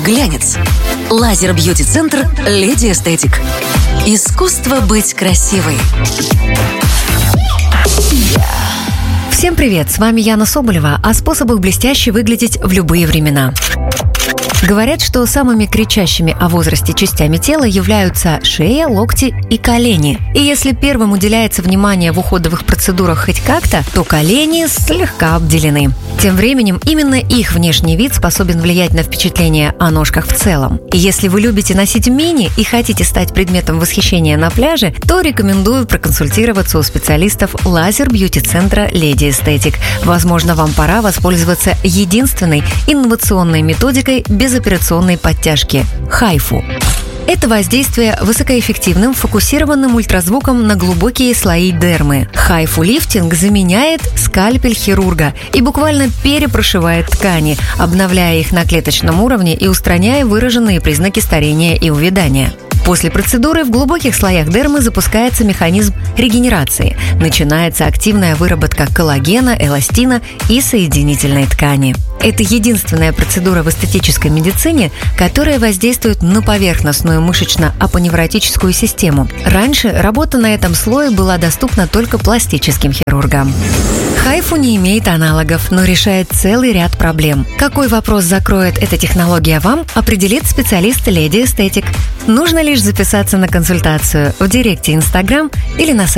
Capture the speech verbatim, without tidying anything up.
глянец. Лазер-бьюти-центр «Леди Эстетик». Искусство быть красивой. Всем привет, с вами Яна Соболева о способах блестяще выглядеть в любые времена. Говорят, что самыми кричащими о возрасте частями тела являются шея, локти и колени. И если первым уделяется внимание в уходовых процедурах хоть как-то, то колени слегка обделены. Тем временем именно их внешний вид способен влиять на впечатление о ножках в целом. И если вы любите носить мини и хотите стать предметом восхищения на пляже, то рекомендую проконсультироваться у специалистов лазер-бьюти-центра «Леди Эстетик». Возможно, вам пора воспользоваться единственной инновационной методикой безоперационной подтяжки – хайфу. Это воздействие высокоэффективным фокусированным ультразвуком на глубокие слои дермы. Хайфу-лифтинг заменяет скальпель хирурга и буквально перепрошивает ткани, обновляя их на клеточном уровне и устраняя выраженные признаки старения и увядания. После процедуры в глубоких слоях дермы запускается механизм регенерации. Начинается активная выработка коллагена, эластина и соединительной ткани. Это единственная процедура в эстетической медицине, которая воздействует на поверхностную мышечно-апоневротическую систему. Раньше работа на этом слое была доступна только пластическим хирургам. Хайфу не имеет аналогов, но решает целый ряд проблем. Какой вопрос закроет эта технология вам, определит специалист «Леди Эстетик». Нужно лишь записаться на консультацию в директе Инстаграм или на сайте